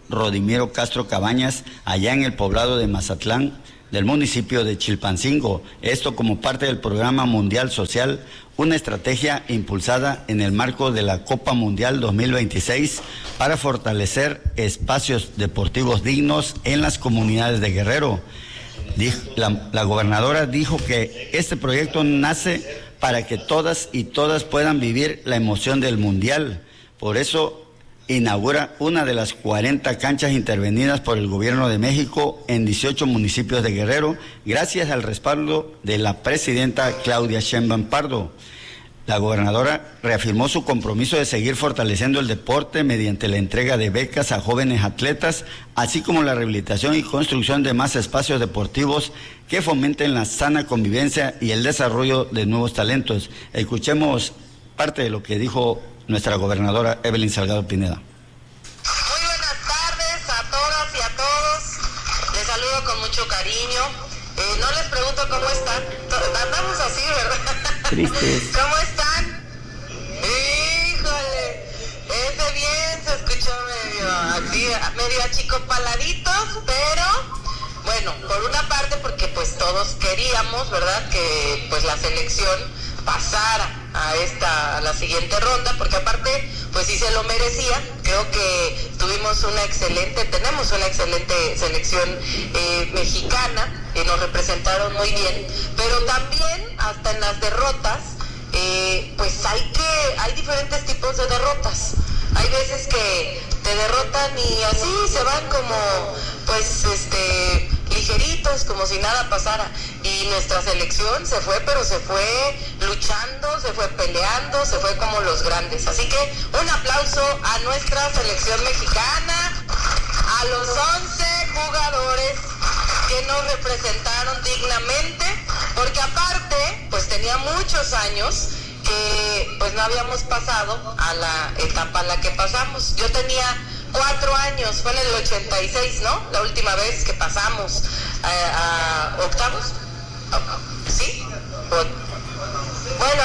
Rodimiro Castro Cabañas, allá en el poblado de Mazatlán, del municipio de Chilpancingo. Esto como parte del Programa Mundial Social, una estrategia impulsada en el marco de la Copa Mundial dos mil veintiséis para fortalecer espacios deportivos dignos en las comunidades de Guerrero. La, la gobernadora dijo que este proyecto nace para que todas y todas puedan vivir la emoción del Mundial. Por eso inaugura una de las cuarenta canchas intervenidas por el Gobierno de México en dieciocho municipios de Guerrero, gracias al respaldo de la presidenta Claudia Sheinbaum Pardo. La gobernadora reafirmó su compromiso de seguir fortaleciendo el deporte mediante la entrega de becas a jóvenes atletas, así como la rehabilitación y construcción de más espacios deportivos que fomenten la sana convivencia y el desarrollo de nuevos talentos. Escuchemos parte de lo que dijo nuestra gobernadora Evelyn Salgado Pineda. Muy buenas tardes a todas y a todos. Les saludo con mucho cariño. Eh, no les pregunto cómo están. Andamos así, ¿verdad? Tristes. ¿Cómo están? Híjole, ese bien se escuchó medio así, medio achicopaladitos, pero bueno, por una parte porque pues todos queríamos, ¿verdad? Que pues la selección pasara a esta, a la siguiente ronda, porque aparte pues sí se lo merecía. Creo que tuvimos una excelente, tenemos una excelente selección eh, mexicana, que nos representaron muy bien, pero también hasta en las derrotas, eh, pues hay que, hay diferentes tipos de derrotas. Hay veces que te derrotan y así se van como, pues, este, ligeritos, como si nada pasara. Y nuestra selección se fue, pero se fue luchando, se fue peleando, se fue como los grandes. Así que un aplauso a nuestra selección mexicana, a los once jugadores que nos representaron dignamente, porque aparte, pues tenía muchos años que pues no habíamos pasado a la etapa a la que pasamos. Yo tenía cuatro años, fue en el ochenta y seis, ¿no? La última vez que pasamos a, a octavos. ¿Sí? Bueno,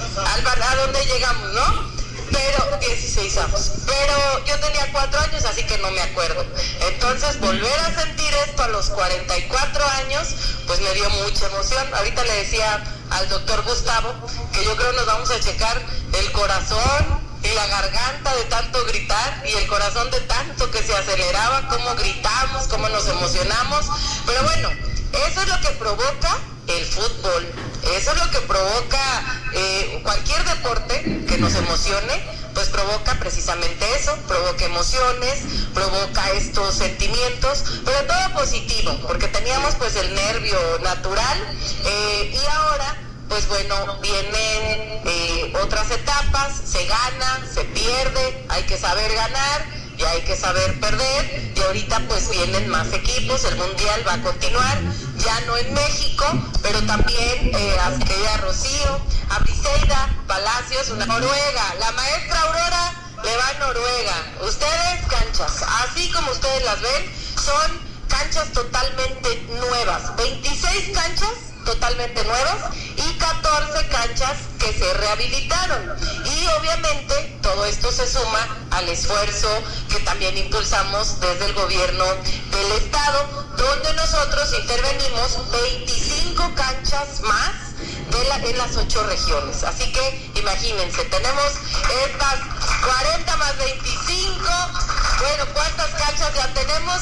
¿a dónde llegamos, no? Pero dieciséis años. Pero yo tenía cuatro años, así que no me acuerdo. Entonces, volver a sentir esto a los cuarenta y cuatro años, pues me dio mucha emoción. Ahorita le decía al doctor Gustavo que yo creo nos vamos a checar el corazón y la garganta de tanto gritar y el corazón de tanto que se aceleraba, cómo gritamos, cómo nos emocionamos. Pero bueno, eso es lo que provoca el fútbol, eso es lo que provoca eh, cualquier deporte que nos emocione, pues provoca precisamente eso, provoca emociones, provoca estos sentimientos, pero todo positivo, porque teníamos pues el nervio natural eh, y ahora pues bueno, vienen eh, otras etapas, se gana, se pierde, hay que saber ganar y hay que saber perder, y ahorita pues vienen más equipos, el mundial va a continuar, ya no en México, pero también eh, a aquella Rocío, a Briseida Palacios, una Noruega, la maestra Aurora le va a Noruega. Ustedes canchas, así como ustedes las ven, son canchas totalmente nuevas, veintiséis canchas totalmente nuevas y catorce canchas que se rehabilitaron. Y obviamente todo esto se suma al esfuerzo que también impulsamos desde el gobierno del estado, donde nosotros intervenimos veinticinco canchas más de la, en las ocho regiones. Así que imagínense, tenemos estas cuarenta más veinticinco, bueno, ¿cuántas canchas ya tenemos?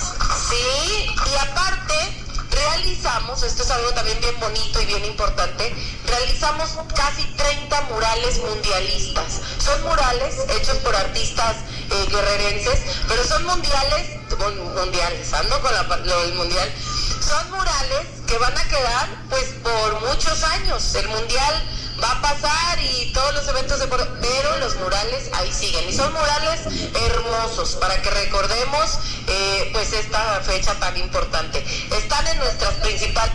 Sí, y aparte realizamos, esto es algo también bien bonito y bien importante, realizamos casi treinta murales mundialistas. Son murales hechos por artistas eh, guerrerenses, pero son mundiales, mundiales, ando con la, lo del mundial, son murales que van a quedar pues por muchos años. El mundial va a pasar y todos los eventos de por... pero los murales ahí siguen y son murales hermosos para que recordemos eh, pues esta fecha tan importante. Están en nuestras principales.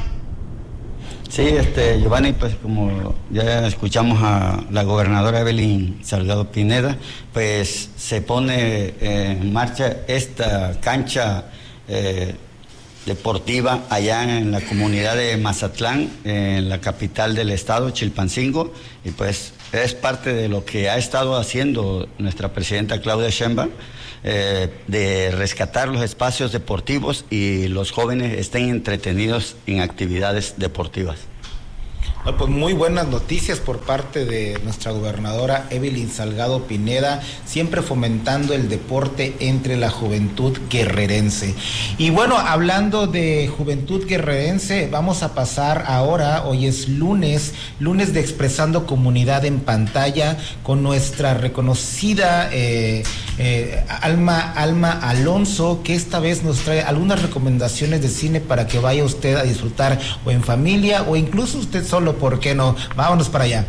Sí, este Giovanni, pues como ya escuchamos a la gobernadora Evelyn Salgado Pineda, pues se pone en marcha esta cancha eh, deportiva allá en la comunidad de Mazatlán, en la capital del estado, Chilpancingo, y pues es parte de lo que ha estado haciendo nuestra presidenta Claudia Sheinbaum, eh, de rescatar los espacios deportivos y los jóvenes estén entretenidos en actividades deportivas. Pues muy buenas noticias por parte de nuestra gobernadora Evelyn Salgado Pineda, siempre fomentando el deporte entre la juventud guerrerense. Y bueno, hablando de juventud guerrerense, vamos a pasar ahora, hoy es lunes, lunes de Expresando Comunidad en Pantalla, con nuestra reconocida eh, eh, Alma, Alma Alonso, que esta vez nos trae algunas recomendaciones de cine para que vaya usted a disfrutar o en familia o incluso usted solo. ¿Por qué no? Vámonos para allá.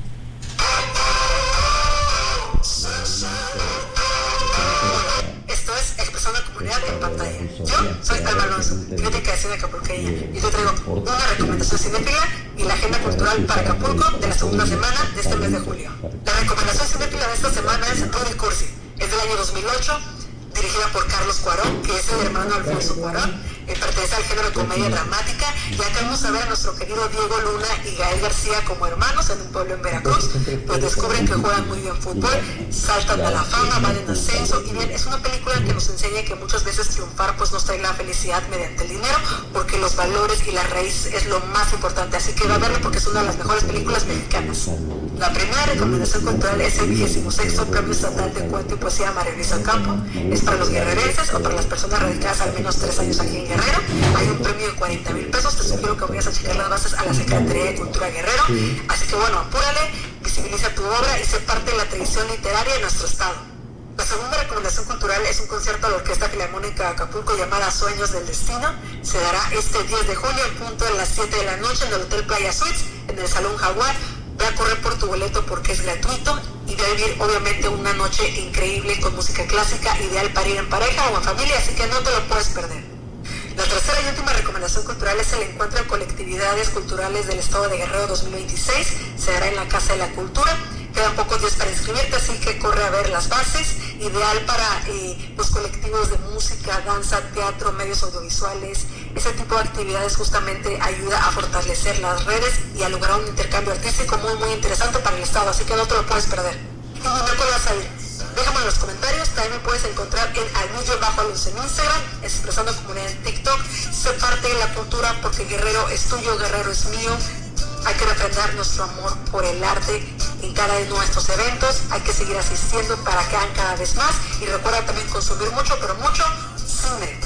Esto es Expresando Comunidad en Pantalla. Yo soy Alma Alonso, crítica de cine acapulqueña, y te traigo una recomendación cinéfila y la agenda cultural para Acapulco de la segunda semana de este mes de julio. La recomendación cinéfila de esta semana es Rudy Cursi. Es del año dos mil ocho, dirigida por Carlos Cuarón, que es el hermano Alfonso Cuarón. Eh, pertenece al género de comedia dramática, y acá vamos a ver a nuestro querido Diego Luna y Gael García como hermanos en un pueblo en Veracruz. Pues descubren que juegan muy bien fútbol, saltan a la fama, van en ascenso, y bien, es una película que nos enseña que muchas veces triunfar pues nos trae la felicidad mediante el dinero, porque los valores y la raíz es lo más importante, así que va a verlo porque es una de las mejores películas mexicanas. La primera recomendación cultural es el vigésimo sexto Premio Estatal de Cuento y Poesía María Luisa Campo. Es para los guerrerenses o para las personas radicadas al menos tres años aquí en Guerrero. Hay un premio de cuarenta mil pesos. Te sugiero que vayas a checar las bases a la Secretaría de Cultura Guerrero. Así que bueno, apúrale, visibiliza tu obra y sé parte de la tradición literaria de nuestro estado. La segunda recomendación cultural es un concierto a la Orquesta Filarmónica de Acapulco llamada Sueños del Destino. Se dará este diez de julio en punto de las siete de la noche en el Hotel Playa Suites, en el Salón Jaguar. Ve a correr por tu boleto porque es gratuito y ve a vivir obviamente una noche increíble con música clásica, ideal para ir en pareja o en familia, así que no te lo puedes perder. La tercera y última recomendación cultural es el encuentro de colectividades culturales del Estado de Guerrero dos mil veintiséis. Se hará en la Casa de la Cultura. Quedan pocos días para inscribirte, así que corre a ver las bases. Ideal para eh, los colectivos de música, danza, teatro, medios audiovisuales. Ese tipo de actividades justamente ayuda a fortalecer las redes y a lograr un intercambio artístico muy muy interesante para el Estado, así que no te lo puedes perder. Y no te vas a ir. Déjame en los comentarios, también me puedes encontrar en Almillo Bajo Alonso en Instagram, Expresando Comunidad en TikTok. Sé parte de la cultura porque Guerrero es tuyo, Guerrero es mío. Hay que refrendar nuestro amor por el arte en cada uno de nuestros eventos. Hay que seguir asistiendo para que hagan cada vez más. Y recuerda también consumir mucho, pero mucho cine.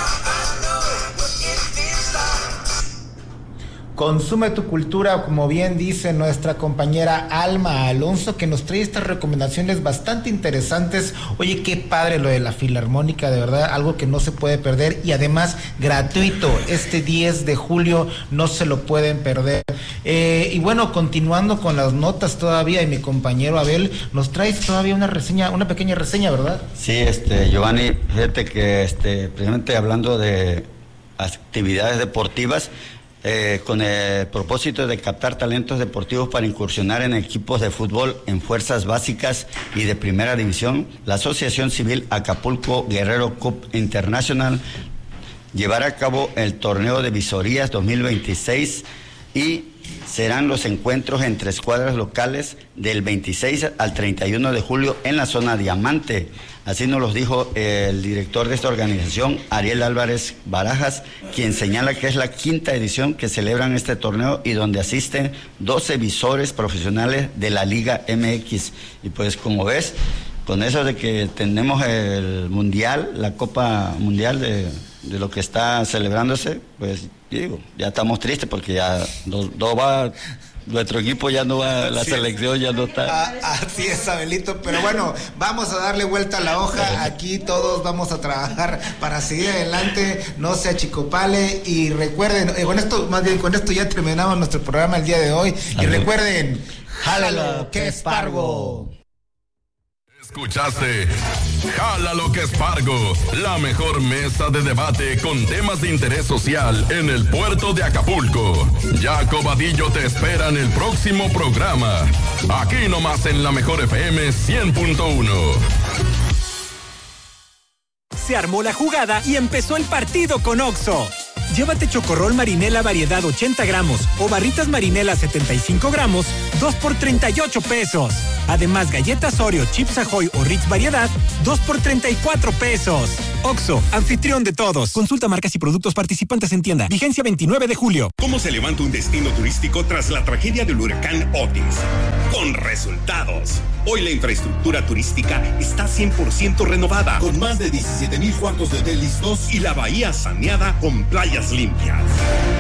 Consume tu cultura, como bien dice nuestra compañera Alma Alonso, que nos trae estas recomendaciones bastante interesantes. Oye, qué padre lo de la Filarmónica, de verdad, algo que no se puede perder y además gratuito. Este diez de julio no se lo pueden perder. Eh, y bueno, continuando con las notas todavía, y mi compañero Abel nos trae todavía una reseña, una pequeña reseña, ¿verdad? Sí, este, Giovanni, fíjate que este, precisamente hablando de actividades deportivas, Eh, con el propósito de captar talentos deportivos para incursionar en equipos de fútbol en fuerzas básicas y de primera división, la Asociación Civil Acapulco Guerrero Cup International llevará a cabo el torneo de visorías dos mil veintiséis y serán los encuentros entre escuadras locales del veintiséis al treinta y uno de julio en la zona Diamante. Así nos lo dijo el director de esta organización, Ariel Álvarez Barajas, quien señala que es la quinta edición que celebran este torneo y donde asisten doce visores profesionales de la Liga M X. Y pues como ves, con eso de que tenemos el Mundial, la Copa Mundial de, de lo que está celebrándose, pues digo, ya estamos tristes porque ya no, no va... Nuestro equipo ya no va, la sí. selección ya no está. Ah, así es, Abelito, pero bueno, vamos a darle vuelta a la hoja, aquí todos vamos a trabajar para seguir adelante, no se achicopale y recuerden, eh, con esto, más bien con esto ya terminamos nuestro programa el día de hoy. Salud. Y recuerden, jálalo que es Pargo. Escuchaste Jálalo que es Pargo, la mejor mesa de debate con temas de interés social en el puerto de Acapulco. Jaco Vadillo te espera en el próximo programa, aquí nomás en la mejor F M cien punto uno. Se armó la jugada y empezó el partido con Oxxo. Llévate chocorrol marinela variedad ochenta gramos o barritas marinela setenta y cinco gramos, dos por treinta y ocho pesos. Además, galletas Oreo, Chips Ahoy o Ritz variedad, dos por treinta y cuatro pesos. Oxxo, anfitrión de todos. Consulta marcas y productos participantes en tienda. Vigencia veintinueve de julio. ¿Cómo se levanta un destino turístico tras la tragedia del huracán Otis? Con resultados. Hoy la infraestructura turística está cien por ciento renovada, con más de diecisiete mil cuartos de hotel listos y la bahía saneada con playas limpias.